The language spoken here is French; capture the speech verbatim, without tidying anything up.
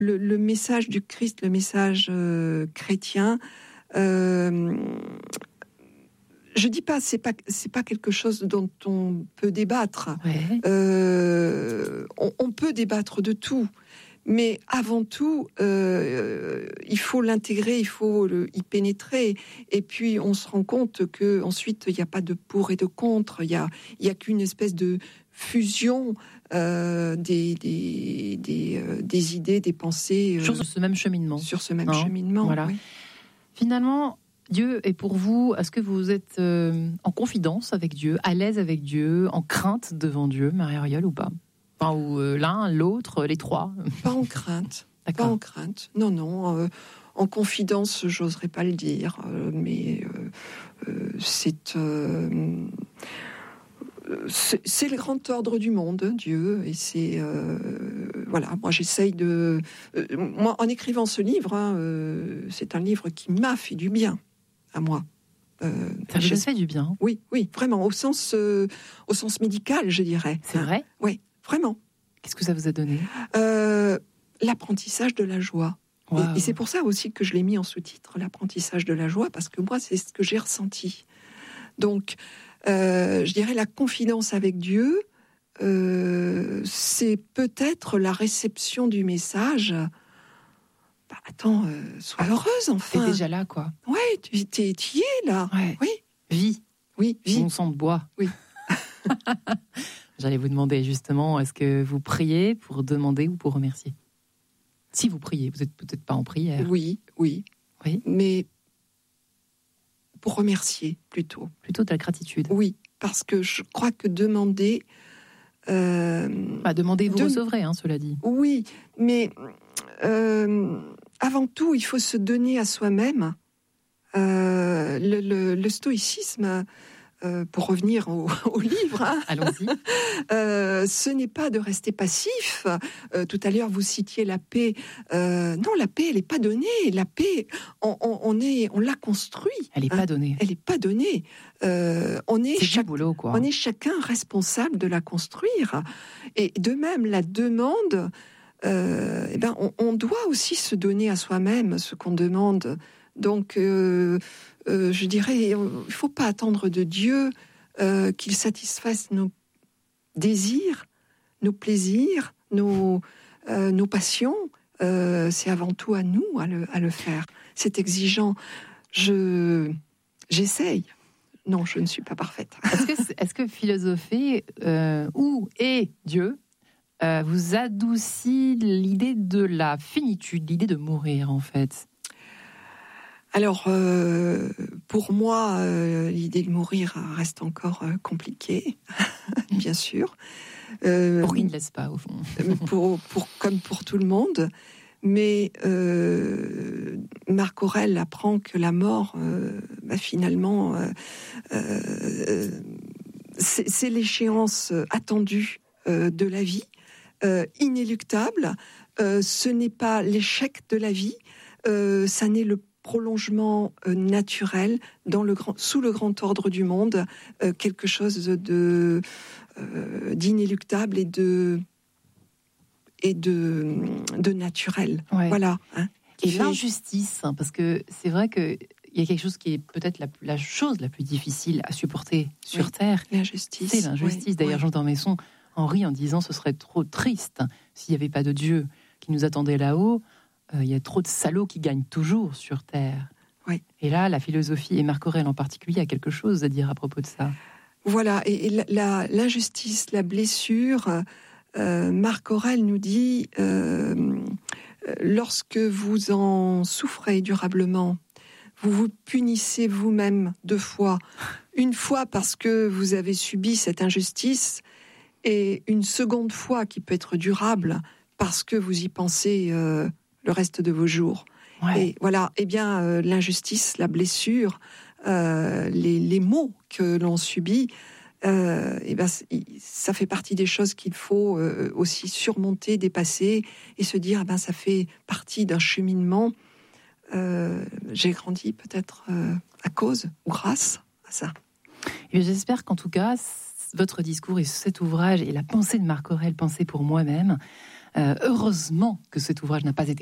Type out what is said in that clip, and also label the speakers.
Speaker 1: Le, le message du Christ, le message euh, chrétien, euh, je dis pas, c'est pas, c'est pas quelque chose dont on peut débattre.
Speaker 2: Ouais.
Speaker 1: Euh, on, on peut débattre de tout, mais avant tout, euh, il faut l'intégrer, il faut le, y pénétrer. Et puis, on se rend compte que ensuite, il n'y a pas de pour et de contre. Il y a, il y a qu'une espèce de fusion euh, des, des, des, euh, des idées, des pensées. Euh,
Speaker 2: sur ce même cheminement.
Speaker 1: Sur ce même
Speaker 2: hein,
Speaker 1: cheminement,
Speaker 2: voilà.
Speaker 1: Oui.
Speaker 2: Finalement, Dieu est pour vous, est-ce que vous êtes euh, en confidence avec Dieu, à l'aise avec Dieu, en crainte devant Dieu, Marie-Auriol, ou pas? Enfin, ou euh, l'un, l'autre, les trois?
Speaker 1: Pas en crainte.
Speaker 2: D'accord.
Speaker 1: Pas en crainte. Non, non. Euh, en confidence, j'oserais pas le dire, euh, mais euh, euh, c'est, euh, c'est c'est le grand ordre du monde, Dieu, et c'est euh, voilà. Moi, j'essaye de. Euh, moi, en écrivant ce livre, hein, euh, c'est un livre qui m'a fait du bien à moi.
Speaker 2: Euh, ça vous a fait du bien?
Speaker 1: Oui, oui, vraiment, au sens, euh, au sens médical, je dirais.
Speaker 2: C'est
Speaker 1: hein.
Speaker 2: vrai?
Speaker 1: Oui, vraiment.
Speaker 2: Qu'est-ce que ça vous a donné?
Speaker 1: euh, L'apprentissage de la joie.
Speaker 2: Wow.
Speaker 1: Et, et c'est pour ça aussi que je l'ai mis en sous-titre, l'apprentissage de la joie, parce que moi, c'est ce que j'ai ressenti. Donc, euh, je dirais la confidence avec Dieu, euh, c'est peut-être la réception du message. Bah, attends, euh, sois heureuse, enfin.
Speaker 2: T'es déjà là, quoi.
Speaker 1: Ouais, tu t'es, tu y es, là.
Speaker 2: Ouais.
Speaker 1: Oui.
Speaker 2: Vie.
Speaker 1: Oui, vie.
Speaker 2: Bon sang de bois.
Speaker 1: Oui.
Speaker 2: J'allais vous demander, justement, est-ce que vous priez pour demander ou pour remercier? Si vous priez, vous n'êtes peut-être pas en prière.
Speaker 1: Oui, oui.
Speaker 2: Oui.
Speaker 1: Mais pour remercier, plutôt.
Speaker 2: Plutôt de la gratitude.
Speaker 1: Oui, parce que je crois que demander... Euh,
Speaker 2: bah, demander, vous
Speaker 1: de...
Speaker 2: recevrez, hein, cela dit.
Speaker 1: Oui, mais euh, avant tout, il faut se donner à soi-même. Euh, le, le, le stoïcisme, euh, pour revenir au, au livre, hein,
Speaker 2: allons-y.
Speaker 1: Euh, ce n'est pas de rester passif. Euh, tout à l'heure, vous citiez la paix. Euh, non, la paix, elle n'est pas donnée. La paix, on, on, on, est, on l'a construit.
Speaker 2: Elle n'est
Speaker 1: hein.
Speaker 2: pas donnée.
Speaker 1: Elle n'est pas donnée. Euh, on est,
Speaker 2: C'est
Speaker 1: chaque,
Speaker 2: du boulot, quoi.
Speaker 1: On est chacun responsable de la construire. Et de même, la demande, euh, eh ben, on, on doit aussi se donner à soi-même ce qu'on demande. Donc, euh, euh, je dirais, il ne faut pas attendre de Dieu euh, qu'il satisfasse nos désirs, nos plaisirs, nos, euh, nos passions. Euh, c'est avant tout à nous à le, à le faire. C'est exigeant. Je, j'essaye. Non, je ne suis pas parfaite.
Speaker 2: Est-ce que, est-ce que philosopher euh, où est Dieu euh, vous adoucit l'idée de la finitude, l'idée de mourir, en fait?
Speaker 1: Alors, euh, pour moi, euh, l'idée de mourir reste encore euh, compliquée, bien sûr.
Speaker 2: Euh, pour qui ne laisse pas, au fond.
Speaker 1: pour, pour, comme pour tout le monde. Mais euh, Marc Aurèle apprend que la mort, euh, bah, finalement, euh, euh, c'est, c'est l'échéance attendue euh, de la vie, euh, inéluctable. Euh, ce n'est pas l'échec de la vie, euh, ça n'est le prolongement euh, naturel dans le grand, sous le grand ordre du monde, euh, quelque chose de euh, d'inéluctable et de et de de naturel.
Speaker 2: Ouais.
Speaker 1: Voilà. Hein,
Speaker 2: et
Speaker 1: fait...
Speaker 2: l'injustice, hein, parce que c'est vrai que il y a quelque chose qui est peut-être la, la chose la plus difficile à supporter sur
Speaker 1: oui,
Speaker 2: Terre.
Speaker 1: L'injustice.
Speaker 2: C'est l'injustice.
Speaker 1: Oui,
Speaker 2: D'ailleurs,
Speaker 1: oui.
Speaker 2: Jean d'Ormesson en rit en disant ce serait trop triste s'il n'y avait pas de Dieu qui nous attendait là-haut. Il y a trop de salauds qui gagnent toujours sur Terre.
Speaker 1: Oui.
Speaker 2: Et là, la philosophie, et Marc Aurèle en particulier, a quelque chose à dire à propos de ça.
Speaker 1: Voilà, et, et la, la, l'injustice, la blessure, euh, Marc Aurèle nous dit, euh, lorsque vous en souffrez durablement, vous vous punissez vous-même deux fois. Une fois parce que vous avez subi cette injustice, et une seconde fois qui peut être durable parce que vous y pensez euh, le reste de vos jours.
Speaker 2: Ouais.
Speaker 1: Et voilà, eh bien, euh, l'injustice, la blessure, euh, les, les maux que l'on subit, euh, eh ben, ça fait partie des choses qu'il faut euh, aussi surmonter, dépasser et se dire, eh ben, ça fait partie d'un cheminement. Euh, j'ai grandi peut-être euh, à cause ou grâce à ça.
Speaker 2: Et j'espère qu'en tout cas, votre discours et cet ouvrage et la pensée de Marc Aurèle, Pensée pour moi-même, Euh, heureusement que cet ouvrage n'a pas été